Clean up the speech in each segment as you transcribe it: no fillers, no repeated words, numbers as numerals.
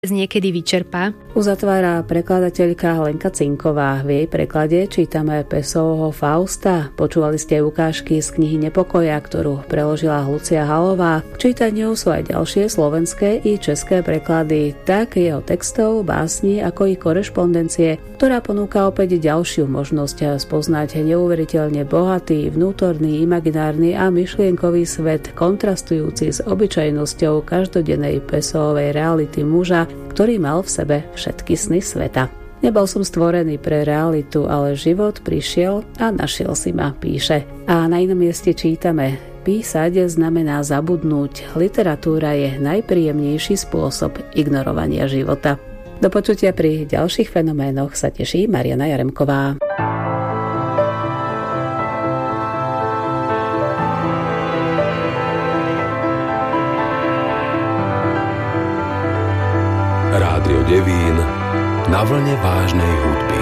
niekedy vyčerpá. Uzatvára prekladateľka Lenka Cinková. V jej preklade čítame Pesovho Fausta. Počúvali ste ukážky z knihy Nepokoja, ktorú preložila Lucia Halová. K čítaniu sú aj ďalšie slovenské i české preklady, tak jeho textov, básni, ako i korešpondencie, ktorá ponúka opäť ďalšiu možnosť spoznať neuveriteľne bohatý, vnútorný, imaginárny a myšlienkový svet, kontrastujúci s obyčajnosťou každodennej Pesovej reality muža, ktorý mal v sebe všetky sny sveta. Nebol som stvorený pre realitu, ale život prišiel a našiel si ma, píše. A na inom mieste čítame: písať znamená zabudnúť. Literatúra je najpríjemnejší spôsob ignorovania života. Do počutia pri ďalších fenoménoch sa teší Mariana Jaremková. Rádio Devín na vlne vážnej hudby.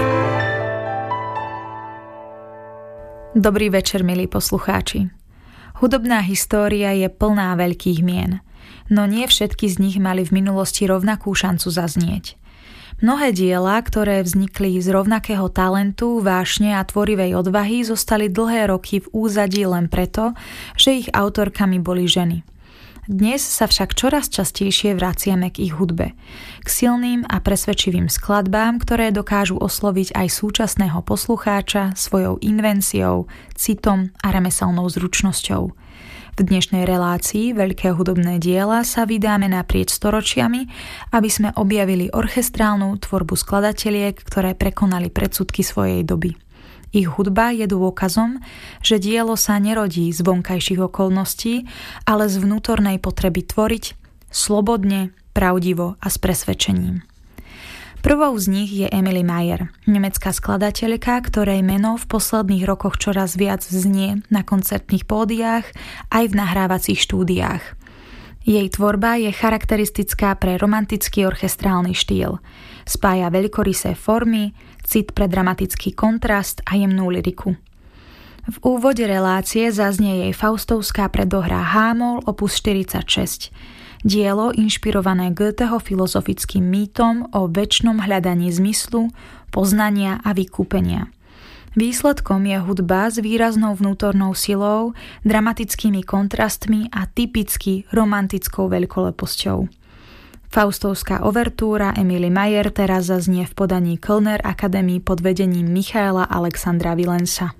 Dobrý večer, milí poslucháči. Hudobná história je plná veľkých mien, no nie všetky z nich mali v minulosti rovnakú šancu zaznieť. Mnohé diela, ktoré vznikli z rovnakého talentu, vášne a tvorivej odvahy, zostali dlhé roky v úzadí len preto, že ich autorkami boli ženy. Dnes sa však čoraz častejšie vraciame k ich hudbe, k silným a presvedčivým skladbám, ktoré dokážu osloviť aj súčasného poslucháča svojou invenciou, citom a remeselnou zručnosťou. V dnešnej relácii Veľké hudobné diela sa vydáme naprieč storočiami, aby sme objavili orchestrálnu tvorbu skladateliek, ktoré prekonali predsudky svojej doby. Ich hudba je dôkazom, že dielo sa nerodí z vonkajších okolností, ale z vnútornej potreby tvoriť slobodne, pravdivo a s presvedčením. Prvou z nich je Emilie Mayer, nemecká skladateľka, ktorej meno v posledných rokoch čoraz viac znie na koncertných pódiách aj v nahrávacích štúdiách. Jej tvorba je charakteristická pre romantický orchestrálny štýl. Spája veľkorysé formy, cit pre dramatický kontrast a jemnú lyriku. V úvode relácie zaznie jej faustovská predohra H-moll opus 46, dielo inšpirované Goetheho filozofickým mýtom o večnom hľadaní zmyslu, poznania a vykúpenia. Výsledkom je hudba s výraznou vnútornou silou, dramatickými kontrastmi a typicky romantickou veľkoleposťou. Faustovská overtúra Emilie Mayer teraz zaznie v podaní Kölner Akademii pod vedením Michaela Alexandra Willensa.